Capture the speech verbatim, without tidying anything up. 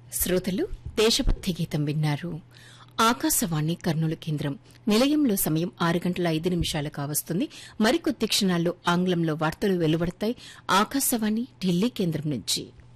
శ్రోతలు దేశభక్తి గీతం విన్నారు. ఆకాశవాణి కర్నూలు కేంద్రం నిలయంలో సమయం ఆరు గంటల ఐదు నిమిషాలు కావస్తుంది. మరికొద్ది క్షణాల్లో ఆంగ్లంలో వార్తలు వెలువడతాయి. ఆకాశవాణి ఢిల్లీ కేంద్రం నుంచి.